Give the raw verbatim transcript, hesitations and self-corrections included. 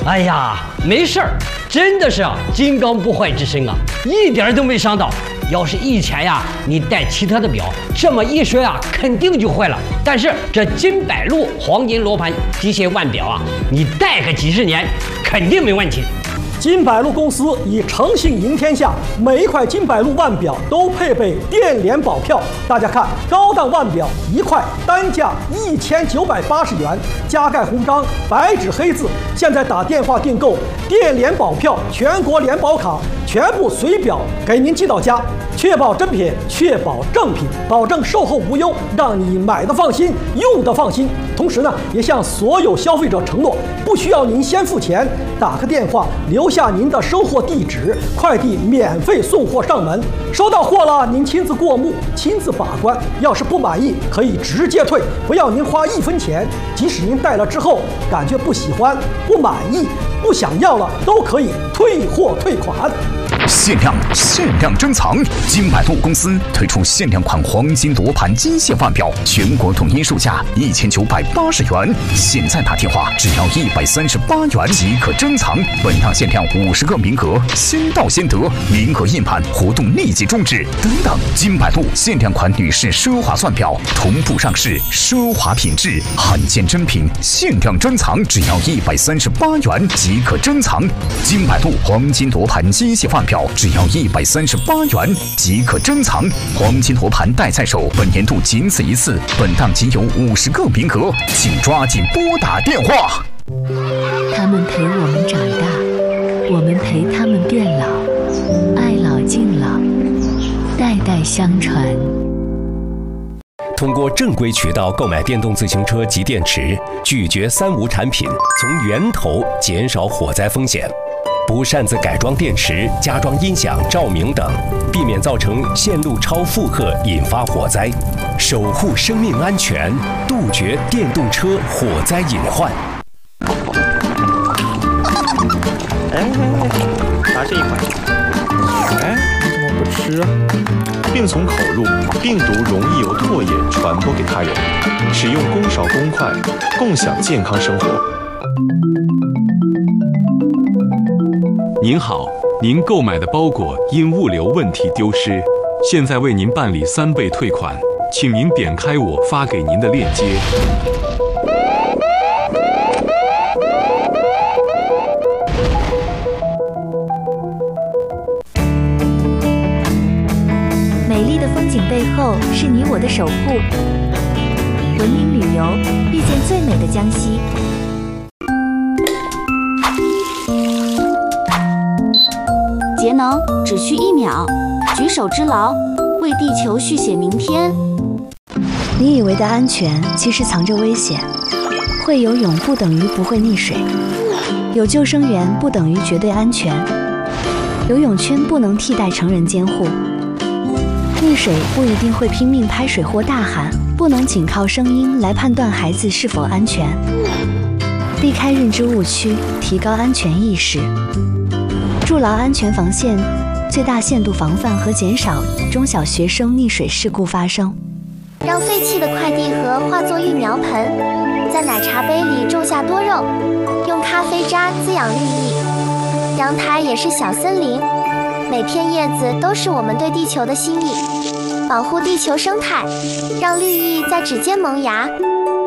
哎呀，没事儿，真的是啊，金刚不坏之身啊，一点都没伤到。要是以前呀，你戴其他的表，这么一摔啊，肯定就坏了。但是这金百路黄金罗盘机械腕表啊，你戴个几十年，肯定没问题。 金百路公司以诚信赢天下，每一块金百路腕表都配备电联保票。大家看，高档腕表一块单价一千九百八十元，加盖红章，白纸黑字。现在打电话订购电联保票，全国联保卡，全部随表给您寄到家，确保真品，确保正品，保证售后无忧，让你买的放心，用的放心。同时呢，也向所有消费者承诺，不需要您先付钱，打个电话留下您的收货地址，快递免费送货上门。收到货了，您亲自过目，亲自把关。要是不满意，可以直接退，不要您花一分钱。即使您戴了之后感觉不喜欢、不满意、不想要了，都可以退货退款。 限量限量珍藏，金百路公司推出限量款黄金罗盘机械腕表，全国统一售价一千九百八十元，现在打电话只要一百三十八元即可珍藏。本档限量五十个名额，先到先得，名额印满，活动立即终止。等等，金百路限量款女士奢华钻表同步上市，奢华品质，罕见珍品，限量珍藏，只要一百三十八元即可珍藏。金百路黄金罗盘机械腕表只要一百三十八元即可珍藏。黄金罗盘戴在手，本年度仅此一次，本档仅有五十个名额，请抓紧拨打电话。 他们陪我们长大，我们陪他们变老，爱老敬老，代代相传。 通过正规渠道购买电动自行车及电池，拒绝三无产品，从源头减少火灾风险。不擅自改装电池、加装音响、照明等，避免造成线路超负荷引发火灾，守护生命安全，杜绝电动车火灾隐患。 哎哎哎，拿这一块。哎，你怎么不吃啊？病从口入，病毒容易由唾液传播给他人。使用公勺公筷，共享健康生活。 您好，您购买的包裹因物流问题丢失，现在为您办理三倍退款，请您点开我发给您的链接。 美丽的风景背后是你我的守护。文明旅游，遇见最美的江西。 节能只需一秒，举手之劳，为地球续写明天。 你以为的安全，其实藏着危险。会游泳不等于不会溺水，有救生员不等于绝对安全。游泳圈不能替代成人监护。溺水不一定会拼命拍水或大喊，不能仅靠声音来判断孩子是否安全。避开认知误区，提高安全意识。筑牢安全防线，最大限度防范和减少中小学生溺水事故发生。 让废弃的快递盒化作育苗盆，在奶茶杯里种下多肉，用咖啡渣滋养绿意。阳台也是小森林，每片叶子都是我们对地球的心意。保护地球生态，让绿意在指尖萌芽。